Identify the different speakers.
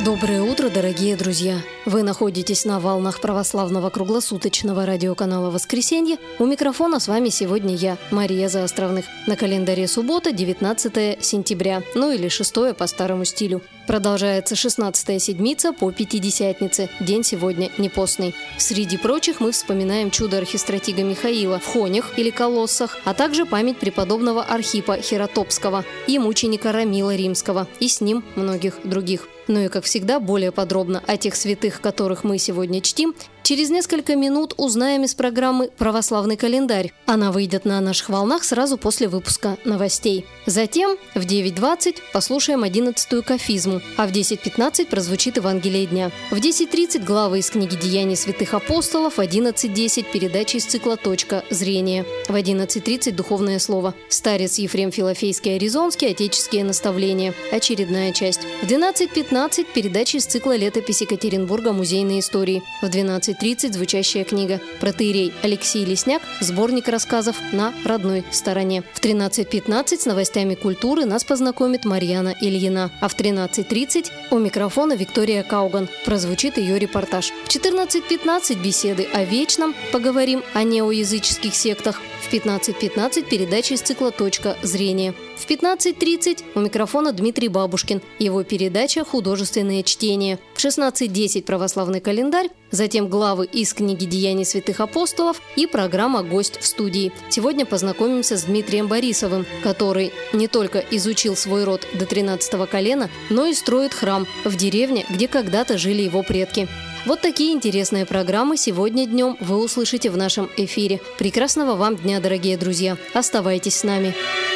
Speaker 1: Доброе утро, дорогие друзья! Вы находитесь на волнах православного круглосуточного радиоканала «Воскресенье». У микрофона с вами сегодня я, Мария Заостровных. На календаре суббота, 19 сентября, или 6 по старому стилю. Продолжается 16-я седмица по Пятидесятнице. День сегодня не постный. Среди прочих мы вспоминаем чудо архистратига Михаила в Хонях или Колоссах, а также память преподобного Архипа Хиратопского и мученика Рамила Римского, и с ним многих других. Ну и, как всегда, более подробно о тех святых, которых мы сегодня чтим, через несколько минут узнаем из программы «Православный календарь». Она выйдет на наших волнах сразу после выпуска новостей. Затем в 9:20 послушаем 11-ю кафизму, а в 10:15 прозвучит Евангелие дня. В 10:30 главы из книги «Деяний святых апостолов», в 11:10 передача из цикла «Точка зрения». В 11:30 духовное слово. Старец Ефрем Филофейский Аризонский, отеческие наставления. Очередная часть. В 12:15 передача из цикла «Летопись Екатеринбурга. Музейной истории». В 12:30 звучащая книга «Протоиерей Алексей Лесняк. Сборник рассказов на родной стороне». В 13:15 с новостями культуры нас познакомит Марьяна Ильина. А в 13:30 у микрофона Виктория Кауган. Прозвучит ее репортаж. В 14:15 беседы о вечном, поговорим о неоязыческих сектах. В 15:15 передача из цикла «Точка зрения». В 15:30 у микрофона Дмитрий Бабушкин. Его передача «Художественные чтения». В 16:10 православный календарь, затем главы из книги «Деяний святых апостолов» и программа «Гость в студии». Сегодня познакомимся с Дмитрием Борисовым, который не только изучил свой род до 13-го колена, но и строит храм в деревне, где когда-то жили его предки. Вот такие интересные программы сегодня днем вы услышите в нашем эфире. Прекрасного вам дня, дорогие друзья! Оставайтесь с нами!